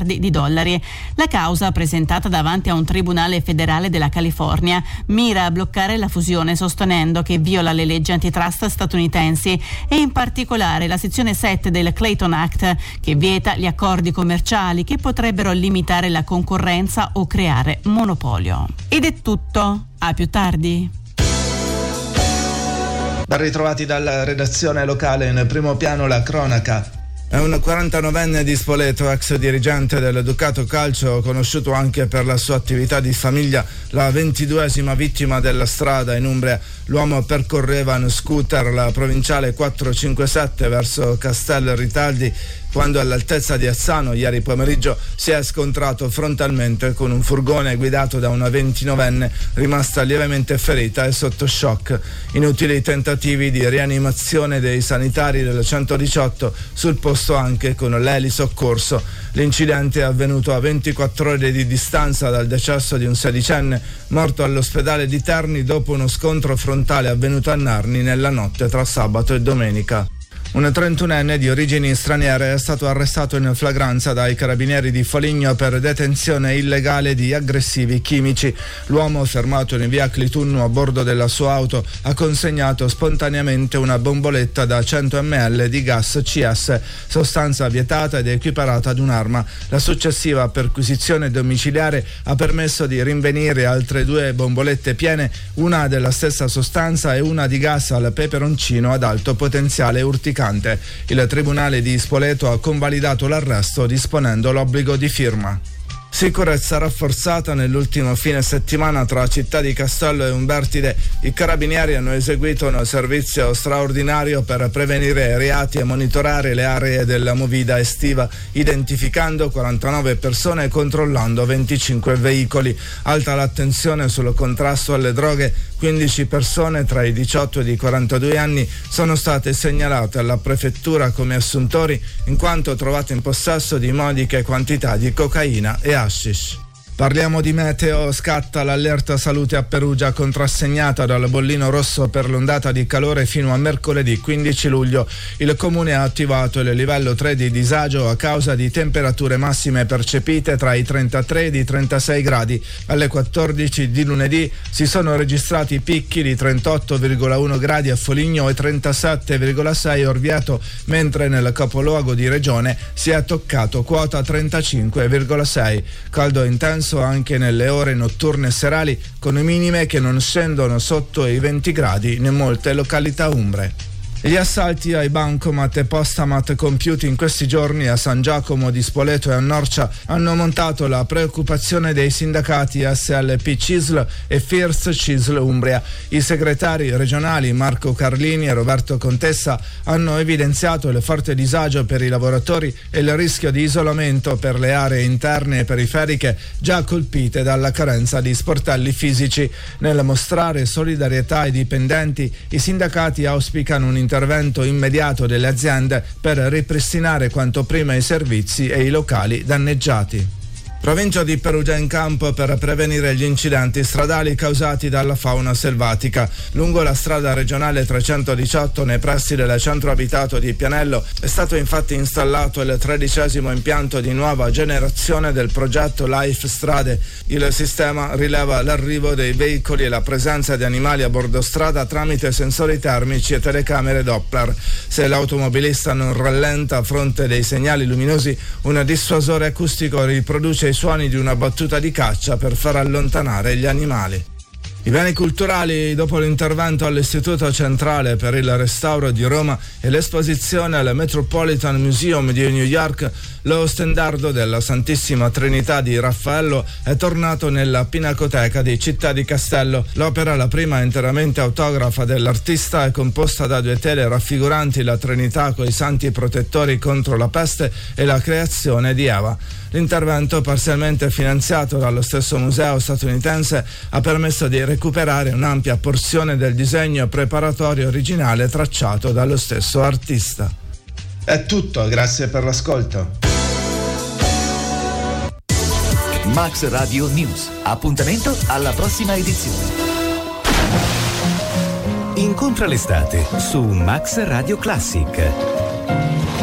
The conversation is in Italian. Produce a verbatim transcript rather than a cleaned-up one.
miliardi di dollari. La causa, presentata davanti a un tribunale federale della California, mira a bloccare la fusione, sostenendo che viola le leggi antitrust statunitensi e in particolare la sezione sette del Clayton Act, che vieta gli accordi commerciali che potrebbero limitare la concorrenza o creare monopolio. Ed è tutto. A più tardi. Ben ritrovati dalla redazione locale. In primo piano la cronaca. È un quarantanovenne di Spoleto, ex dirigente del Ducato Calcio, conosciuto anche per la sua attività di famiglia, la ventiduesima vittima della strada in Umbria. L'uomo percorreva in scooter la provinciale quattrocentocinquantasette verso Castel Ritaldi quando all'altezza di Azzano ieri pomeriggio si è scontrato frontalmente con un furgone guidato da una ventinovenne rimasta lievemente ferita e sotto shock. Inutili tentativi di rianimazione dei sanitari del centodiciotto, sul posto anche con l'elisoccorso. L'incidente è avvenuto a ventiquattro ore di distanza dal decesso di un sedicenne morto all'ospedale di Terni dopo uno scontro frontale avvenuto a Narni nella notte tra sabato e domenica. Un trentunenne di origini straniere è stato arrestato in flagranza dai carabinieri di Foligno per detenzione illegale di aggressivi chimici. L'uomo, fermato in via Clitunno a bordo della sua auto, ha consegnato spontaneamente una bomboletta da cento millilitri di gas C S, sostanza vietata ed equiparata ad un'arma. La successiva perquisizione domiciliare ha permesso di rinvenire altre due bombolette piene, una della stessa sostanza e una di gas al peperoncino ad alto potenziale urticante. Il tribunale di Spoleto ha convalidato l'arresto disponendo l'obbligo di firma. Sicurezza rafforzata nell'ultimo fine settimana tra Città di Castello e Umbertide. I carabinieri hanno eseguito un servizio straordinario per prevenire reati e monitorare le aree della movida estiva, identificando quarantanove persone e controllando venticinque veicoli. Alta l'attenzione sul contrasto alle droghe. quindici persone tra i diciotto e i quarantadue anni sono state segnalate alla prefettura come assuntori in quanto trovate in possesso di modiche quantità di cocaina e hashish. Parliamo di meteo. Scatta l'allerta salute a Perugia, contrassegnata dal bollino rosso per l'ondata di calore fino a mercoledì quindici luglio. Il comune ha attivato il livello tre di disagio a causa di temperature massime percepite tra i trentatré e i trentasei gradi. Alle quattordici di lunedì si sono registrati picchi di trentotto virgola uno gradi a Foligno e trentasette virgola sei a Orvieto, mentre nel capoluogo di regione si è toccato quota trentacinque virgola sei. Caldo intenso anche nelle ore notturne e serali, con minime che non scendono sotto i venti gradi in molte località umbre. Gli assalti ai bancomat e postamat compiuti in questi giorni a San Giacomo di Spoleto e a Norcia hanno montato la preoccupazione dei sindacati S L P CISL e FIRS CISL Umbria. I segretari regionali Marco Carlini e Roberto Contessa hanno evidenziato il forte disagio per i lavoratori e il rischio di isolamento per le aree interne e periferiche già colpite dalla carenza di sportelli fisici. Nel mostrare solidarietà ai dipendenti, i sindacati auspicano un intervento intervento immediato delle aziende per ripristinare quanto prima i servizi e i locali danneggiati. Provincia di Perugia in campo per prevenire gli incidenti stradali causati dalla fauna selvatica. Lungo la strada regionale trecentodiciotto nei pressi del centro abitato di Pianello è stato infatti installato il tredicesimo impianto di nuova generazione del progetto Life Strade. Il sistema rileva l'arrivo dei veicoli e la presenza di animali a bordo strada tramite sensori termici e telecamere Doppler. Se l'automobilista non rallenta a fronte dei segnali luminosi, un dissuasore acustico riproduce i suoni di una battuta di caccia per far allontanare gli animali. I beni culturali. Dopo l'intervento all'Istituto Centrale per il Restauro di Roma e l'esposizione al Metropolitan Museum di New York, lo stendardo della Santissima Trinità di Raffaello è tornato nella Pinacoteca di Città di Castello. L'opera, la prima interamente autografa dell'artista, è composta da due tele raffiguranti la Trinità coi santi protettori contro la peste e la creazione di Eva. L'intervento, parzialmente finanziato dallo stesso museo statunitense, ha permesso di recuperare un'ampia porzione del disegno preparatorio originale tracciato dallo stesso artista. È tutto, grazie per l'ascolto. Max Radio News. Appuntamento alla prossima edizione. Incontra l'estate su Max Radio Classic.